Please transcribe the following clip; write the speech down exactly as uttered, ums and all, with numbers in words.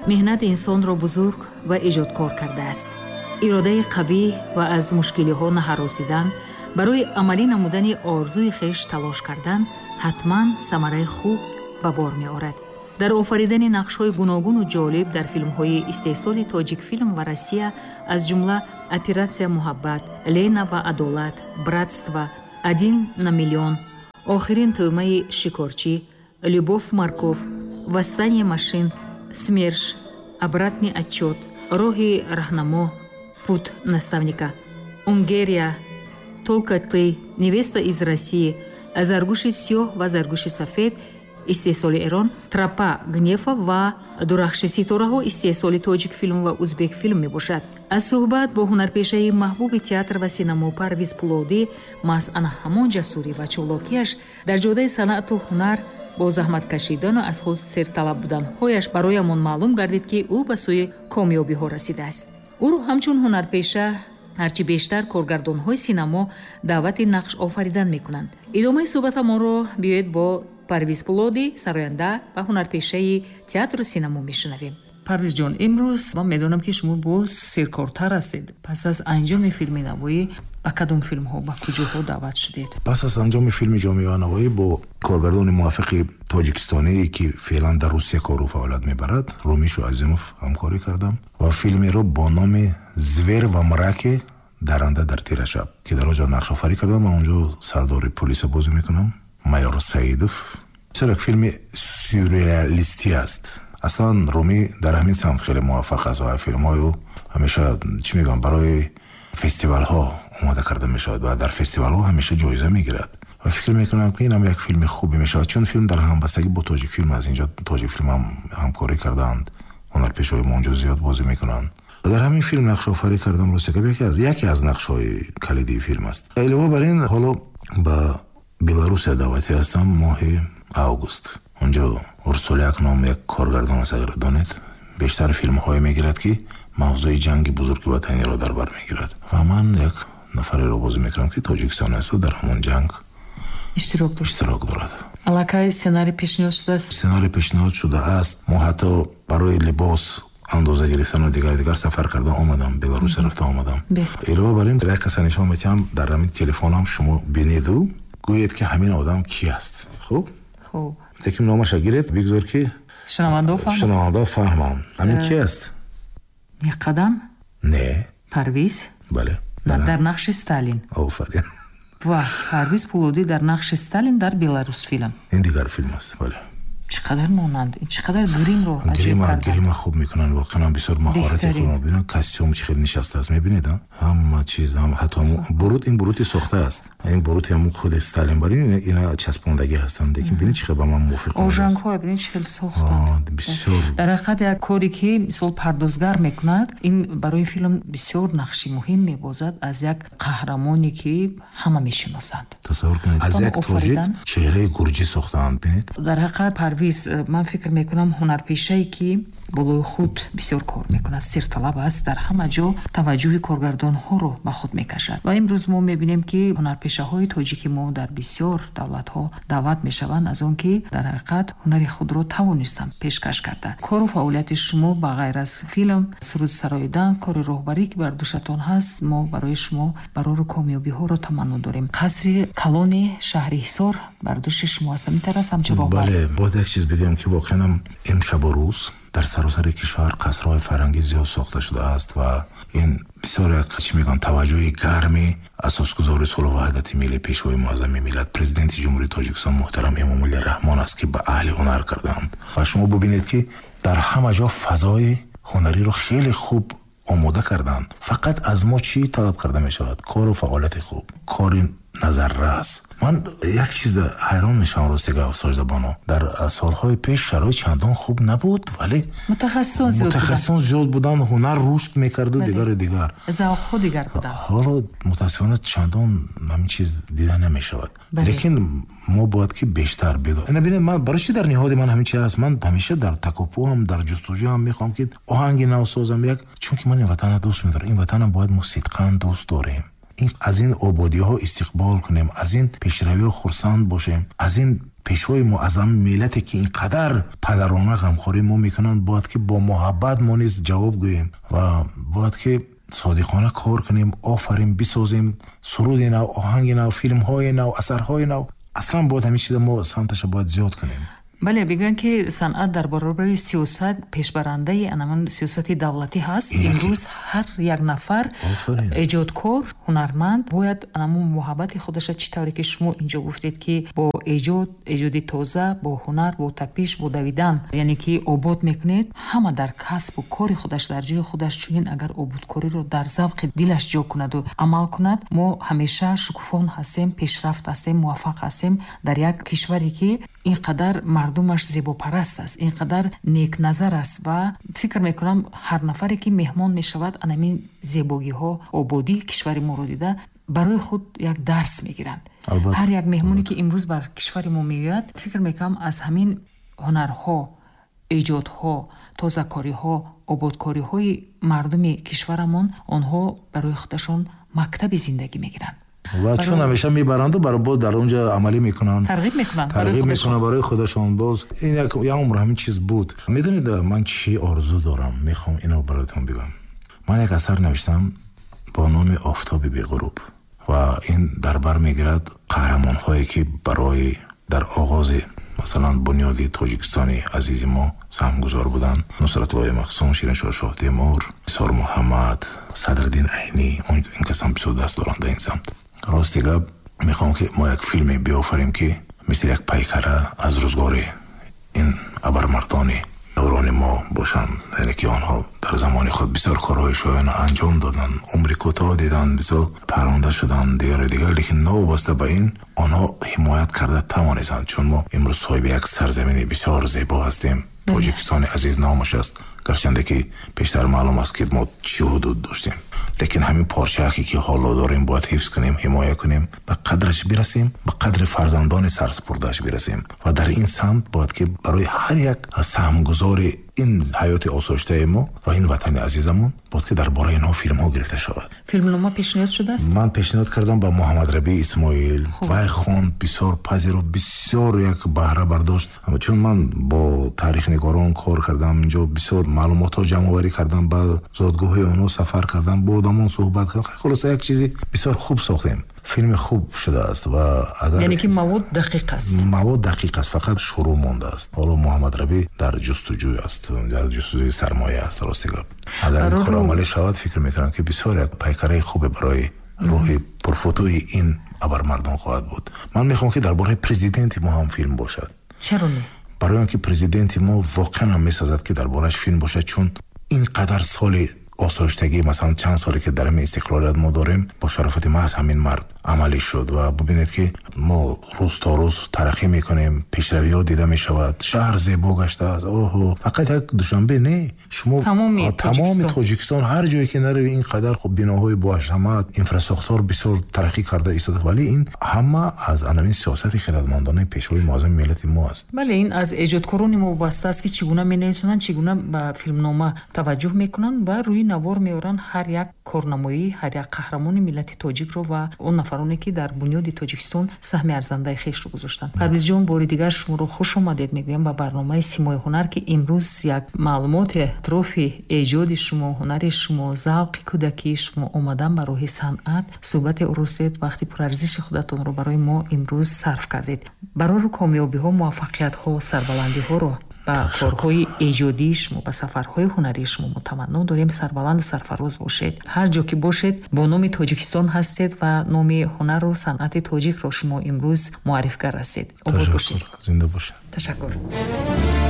меҳнат инсонро бузург ва эҷодкор кардааст. иродаи қавӣ ва аз мушкилиҳо наҳаросидан, барои амалӣ намудани орзуи хеш талош кардан ҳатман самараи хуб ба бор меорад. дар офаридани нақшҳои гуногуну ҷолиб дар филмҳои истеҳсоли Тоҷикфилм ва Россия аз ҷумла «Операция муҳаббат», «Лена ва адолат», «Братство», «Один на миллион», «Охирин тӯъмаи шикорчӣ», «Любовь морков», «Восстание машин», «СМЕРШ», «Обратный отчет», «Роҳи раҳнамо», «Пут наставника», «Унгерия», «Только ты», «Невеста из России», «Заргуши сиёҳ ва заргуши сафед», истеҳсоли Эрон, «Тропа гнева» ва «Дурахши ситораҳо» истеҳсоли Тоҷикфилм ва Узбекфилм мебошад. Аз суҳбат бо ҳунарпешаи маҳбуби театр ва синамо Парвиз Пулодӣ маҳз ана ҳамон ҷасурӣ ва чолокияш дар ҷодаи санъату ҳунар бо заҳмат кашидану аз худ серталаб буданҳояш бароямон маълум гардид, ки ӯ ба сӯи комёбиҳо расидааст. ӯро ҳамчун ҳунарпеша ҳарчи бештар коргардонҳои синамо даъвати нақш офаридан мекунанд. идомаи суҳбатамонро биёед бо Парвиз Пулодӣ, сароянда ва ҳунарпешаи театру синамо мешунавем. Парвиз ҷон, имрӯз ман медонам, ки шумо боз серкортар ҳастед. Пас аз анҷоми филми навоӣ ба кадом филмҳо, ба куҷоҳо даъват шудед? Пас аз анҷоми филми ҷомеаи навоӣ бо коргардони мувофиқи тоҷикистоние, ки феълан дар Русия кору фаъолият мебарад, Румишу Азимов ҳамкорӣ кардам ва филмеро бо номи «Звер ва мраке даранда дар тира шаб», ки дар онҷо нақшофарӣ кардам. Ман онҷо сардори полиса бозӣ мекунам, майор Саидов. Бисёр филми сюрреалистӣ аст. Аслан Руми дар ҳамин самт хеле муваффақ аст ва филмҳои ӯ ҳамеша чӣ мегӯям барои фестивалҳо омода карда мешавад ва дар фестивалҳо ҳамеша ҷоиза мегирад. ва фикр мекунам ки инам як филми хубе мешавад, чун филм дар ҳамбастагӣ бо Тоҷикфилм аст. инҷо Тоҷикфилм ҳам ҳамкорӣ кардаанд, ҳунарпешҳои мо онҷо зиёд бозӣ мекунанд. дар ҳамин филм нақшофарӣ кардам. Росикаб яке аз яке аз нақшҳои калидии филм аст. илова бар ин, ҳоло ба Беларусия даъватӣ ҳастам моҳи август. онҷо Урсуляк ном як коргардон аст, агар донед. бештар филмҳое мегирад ки мавзӯи ҷанги бузурги ватаниро дар бар мегирад ва ман як нафареро бозӣ мекунам ки тоҷикистон аст дар ҳамон ҷанг иштирок дорад. аллакай сценарий пешниҳод шудааст? сценарий пешниҳод шудааст. мо ҳатто барои либос андоза гирифтану дигар дигар сафар карда омадам, Беларусь рафта омадам. илова бар ин як каса нишон метиҳам, дар ҳамин телефонам шумо бинеду гӯед ки ҳамин одам ки аст. хуб хуб лекин номаша гиред, бигзор ки шунаванда фаҳманд ҳамин ки аст. як қадам? Не. Парвиз? Бале. дар нақши Сталин. Офарин. ва Парвиз Пулодӣ дар нақши Сталин дар Беларус филм. ин дигар филм аст. бале. чӣ қадар монанд, чӣ қадар гримро аҷиб кардан. грима хуб мекунанд, воқеан бисёр маҳорати хуб мебинанд. Костюм чӣ хел нишаста аст, мебинед ҳама чиз, ҳатто буруд, ин буруди сохта аст. ин буруди ҳамун худи Сталин бар ин ина часпондагӣ ҳастанд, лекин бинед чӣ хел ба ман мувофиқ аст. ожангҳо бинед чӣ хел сохтанд. бисёр дар ҳақиқат як коре ки мисол пардозгар мекунад, ин барои филм бисёр нақши муҳим мебозад аз як қаҳрамоне ки ҳама мешиносанд. тасаввур кунед, аз як тоҷик чеҳраи гурҷӣ сохтаанд. бинед дар ҳақиқат Парвиз, ман фикр мекунам ҳунарпешае ки болои худ бисёр кор мекунад, серталаб аст, дар ҳама ҷо таваҷҷӯҳи коргардонҳоро ба худ мекашад. ва имрӯз мо мебинем ки ҳунарпешаҳои тоҷики мо дар бисёр давлатҳо даъват мешаванд, аз он ки дар ҳақиқат ҳунари худро тавонистанд пешкаш карда. кору фаъолияти шумо ба ғайр аз филм, суруд сароидан, кори роҳбарӣ ки бар душатон ҳаст, мо барои шумо барору комёбиҳоро таманно дорем. қасри калони шаҳри Ҳисор бар души шумо аст. метарас ҳамчун роҳбар? бале, бояд як чиз бигӯям ки воқеан имшабу рӯз дар саросари кишвар қасрҳои фарҳангӣ зиёд сохта шудааст ва ин бисёр як чӣ мегӯям таваҷҷӯҳи гарми асосгузори сулҳу ваҳдати миллӣ, пешвои муаззами миллат, президенти ҷумҳурии Тоҷикистон муҳтарам Эмомалӣ Раҳмон аст ки ба аҳли ҳунар карданд. ва шумо бубинед ки дар ҳама ҷо фазои ҳунариро хеле хуб омода карданд. фақат аз мо чӣ талаб карда мешавад? кору фаъолияти хуб, кори назаррас. ман як чиз ҳайрон мешавам ростига сождабоно, дар солҳои пеш шароит чандон хуб набуд, вале мутахассисон зиёд буданд, ҳунар рушд мекарду дигару дигар, завқҳо дигар буданд. ҳоло мутаассифона чандон ҳамин чиз дида намешавад. лекин мо бояд ки бештар бидо ина бинед. ман барои чӣ дар ниҳоди ман ҳамин чиз аст? ман ҳамеша дар такоппуам, дар ҷустуҷӯам мехоҳам ки оҳанги нав созам, як чунки ман ин ватана дӯст медорам. ин ватанам бояд мо сидқан дӯст дорем. аз ин ободиҳо истиқбол кунем, аз ин пешравиҳо хурсанд бошем, аз ин пешвои муаззам миллате ки инқадар падарона ғамхорӣ мо мекунанд, бояд ки бо муҳаббат мо низ ҷавоб гӯем ва бояд ки содиқона кор кунем, офарин бисозем, суруди нав, оҳанги нав, филмҳои нав, асарҳои нав. Аслан бояд ҳамин чиза мо санаташа бояд зиёд кунем. бале бигӯян ки санъат дар баробари сиёсат пешбарандаи анаман сиёсати давлатӣ ҳаст. имрӯз ҳар як нафар эҷодкор, ҳунарманд бояд анамун муҳаббати худаша, чӣ тавре ки шумо инҷо гуфтед ки бо эҷод, эҷоди тоза, бо ҳунар, бо тапиш, бо давидан, яъне ки обод мекунед, ҳама дар касбу кори худаш, дар ҷои худаш. Чунин агар ободкориро дар завқи дилаш ҷо кунаду амал кунад, мо ҳамеша шукуфон ҳастем, пешрафт ҳастем, муваффақ ҳастем дар як кишваре ки инқадар мардумаш зебопараст аст, инқадар некназар аст. ва фикр мекунам ҳар нафаре ки меҳмон мешавад, анамин зебогиҳо, ободии кишвари моро дида барои худ як дарс мегиранд. ҳар як меҳмоне ки имрӯз бар кишвари мо меояд, фикр мекунам аз ҳамин ҳунарҳо, эҷодҳо, тозакориҳо, ободкориҳои мардуми кишварамон онҳо барои худашон мактаби зиндагӣ мегиранд. ва чун ҳамеша мебаранду барои бо дар онҷа амалӣ мекунанд, тарғиб мекунанд, тарғиб мекунанд барои худашон. боз ин як як умр ҳамин чиз буд. медонед ман чӣ орзу дорам, мехоҳам ино бароятон бигӯям. ман як асар навиштам бо номи Офтоби беғуруб ва ин дар бар мегирад қаҳрамонҳое ки барои дар оғози масалан бунёди тоҷикистони азизи мо саҳмгузор буданд. Нусратлои Махсум, Шириншоҳ Шоҳ Темур, Исор Муҳаммад, Садриддин Айнӣ, ин касан бисёр даст доранд дар ин самт. рости гап мехоҳам ки мо як филме биёфарем ки мисли як пайкара аз рӯзгори ин абармардони даврони мо бошанд, яъне ки онҳо дар замони худ бисёр корҳои шоёна анҷом доданд, умри кӯтоҳ диданд, бисёр паронда шуданд, дигар дигар, лекин новобаста ба ин онҳо ҳимоят карда тавонистанд. чун мо имрӯз соҳиби як сарзамини бисёр зебо ҳастем. Тоҷикистони азиз номаш аст, гарчанде ки пештар маълум аст ки мо чӣ ҳудуд доштем, лекин ҳамин порчаҳе ки ҳоло дорем бояд ҳифз кунем, ҳимоя кунем, ба қадраш бирасем, ба қадри фарзандони сарсупурдааш бирасем. ва дар ин самт бояд ки барои ҳар як саҳмгузори ин ҳаёти осоиштаи мо ва ин ватани азизамон бояд ки дар бораи инҳо филмҳо гирифта шавад. филмнома пешниҳод шудааст? ман пешниҳод кардам ба Муҳаммадраби Исмоил. вай хонд, бисёр пазиру, бисёр як баҳра бардошт. чун ман бо таърихнигорон кор кардам, инҷо бисёр маълумотҳо ҷамъоварӣ кардам, ба зодгоҳои онҳо сафар кардам, бо одамон суҳбат кардам. хулоса як чизи бисёр хуб сохтем. филми хуб шудааст ва агар яъне ки мавод дақиқ аст. мавод дақиқ аст, фақат шурӯъ мондааст. ҳоло Муҳаммадрабӣ дар ҷустуҷӯй аст, дар ҷустуҷӯи сармоя аст. рости гап агар ин кор амалӣ шавад, фикр мекунам ки бисёр як пайкараи хубе барои рӯҳи пурфутӯи ин абармардон хоҳад буд. ман мехоҳам ки дар бораи президенти мо ҳам филм бошад. чаро не? барои он ки президенти мо воқеан ҳам месозад ки дар борааш филм бошад, чун ин қадар соли осоиштагӣ, масалан чанд соле ки дар ҳамин истиқлолият мо дорем, бо шарофати маҳз ҳамин мард амалӣ шуд. ва бубинед ки мо рӯз то рӯз тараққӣ мекунем, пешравиҳо дида мешавад, шаҳр зебо гаштааст. оҳо, фақат як душанбе не, шумо тамоми тоҷикистон ҳар ҷое ки наравӣ ин қадар хуб биноҳои боҳашамат, инфраструктур бисёр тараққӣ карда истода, вале ин ҳама аз анамин сиёсати хиратмандонаи пешвои муаззами миллати мо аст. бале ин аз эҷодкорони мо вобаста аст ки чӣ гуна менависонанд, чӣ гуна ба филмнома таваҷҷӯҳ мекунанд ва рӯи навор меоранд ҳар як корнамоӣ, ҳар як қаҳрамони миллати тоҷикро ва он нафароне ки дар бунёди Тоҷикистон саҳми арзандаи хешро гузоштанд. Парвизҷон, бори дигар шуморо хуш омадед мегӯям ба барномаи Симои ҳунар, ки имрӯз як маълумоти атрофи эҷоди шумо, ҳунари шумо, завқи кӯдакии шумо омадан ба роҳи санъат суҳбати урустед, вақти пурарзиши худатонро барои мо имрӯз сарф кардед. барори комёбиҳо, муваффақиятҳо, сарбаландиҳоро ба корҳои эҷодии шумо, ба сафарҳои ҳунарии шумо мутаманно дорем. Сарбаланду сарфароз бошед. ҳар ҷо ки бошед бо номи Тоҷикистон ҳастед ва номи ҳунару санъати тоҷикро шумо имрӯз муаррифгар ҳастед. обод бошед. зинда бошед. ташаккур.